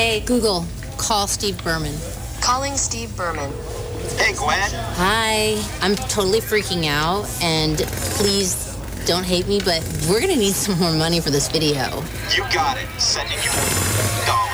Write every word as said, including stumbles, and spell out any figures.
Hey, Google, call Steve Berman. Calling Steve Berman. Hey, Gwen. Hi. I'm totally freaking out, and please don't hate me, but we're gonna need some more money for this video. You got it. Sending you. Go.